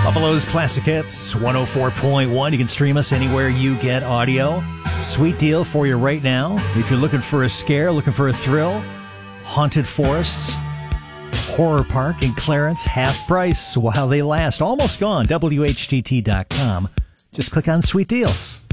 Buffalo's Classic Hits, 104.1. You can stream us anywhere you get audio. Sweet deal for you right now. If you're looking for a scare, looking for a thrill, Haunted Forests Horror Park in Clarence, half price while they last. Almost gone. WHTT.com. Just click on Sweet Deals.